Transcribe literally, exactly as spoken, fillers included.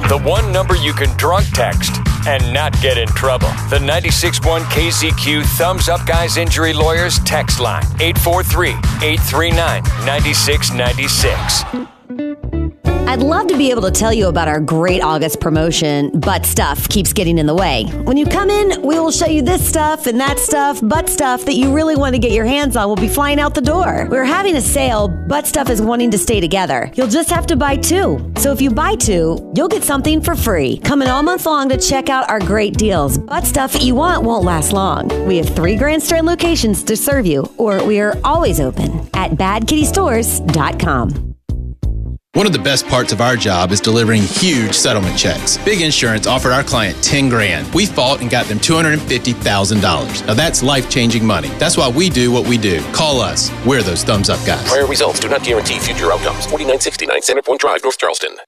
The one number you can drunk text and not get in trouble. The ninety-six point one K Z Q Thumbs Up Guys Injury Lawyers text line. eight four three, eight three nine, nine six nine six. I'd love to be able to tell you about our great August promotion, but stuff keeps getting in the way. When you come in, we will show you this stuff and that stuff, but stuff that you really want to get your hands on will be flying out the door. We're having a sale, but stuff is wanting to stay together. You'll just have to buy two. So if you buy two, you'll get something for free. Come in all month long to check out our great deals, but stuff that you want won't last long. We have three Grand Strand locations to serve you, or we are always open at bad kitty stores dot com. One of the best parts of our job is delivering huge settlement checks. Big Insurance offered our client ten grand. We fought and got them two hundred fifty thousand dollars. Now that's life-changing money. That's why we do what we do. Call us. We're those thumbs up guys. Prior results do not guarantee future outcomes. forty-nine sixty-nine Center Point Drive, North Charleston.